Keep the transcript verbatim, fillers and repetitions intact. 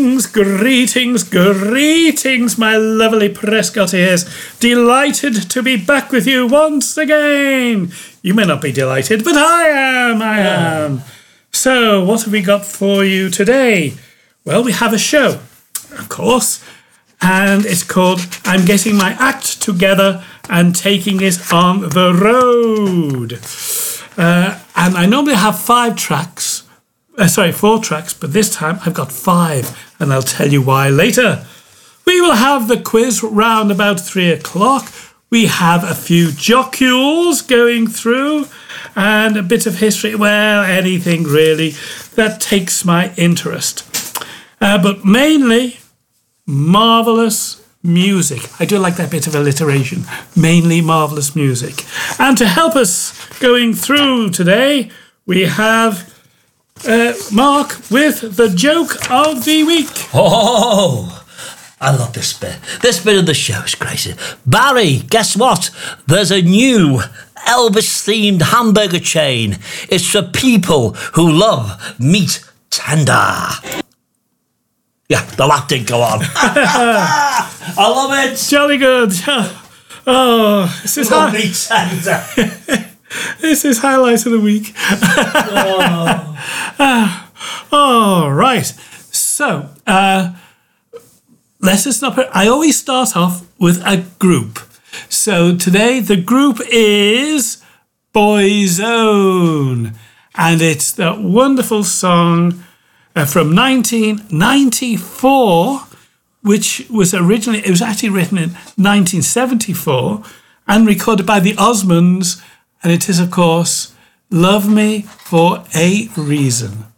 Greetings, greetings, my lovely Prescottiers. Delighted to be back with you once again. You may not be delighted, but I am, I am. So, what have we got for you today? Well, we have a show, of course, and it's called I'm Getting My Act Together and Taking It on the Road. Uh, and I normally have five tracks. Uh, sorry, four tracks, but this time I've got five, and I'll tell you why later. We will have the quiz round about three o'clock. We have a few jocules going through, and a bit of history. Well, anything really that takes my interest. Uh, but mainly, marvellous music. I do like that bit of alliteration. Mainly marvellous music. And to help us going through today, we have Uh, Mark with the joke of the week. Oh, I love this bit. This bit of the show is crazy. Barry, guess what? There's a new Elvis-themed hamburger chain. It's for people who love meat tender. Yeah, the laugh didn't go on. I love it. Jolly good. Oh, this is love hi- meat tender. This is highlight of the week. Oh. uh, all right. So, uh, let us not. I always start off with a group. So today the group is Boyzone, and it's that wonderful song uh, from nineteen ninety-four, which was originally it was actually written in nineteen seventy-four and recorded by the Osmonds. And it is, of course, Love Me for a Reason.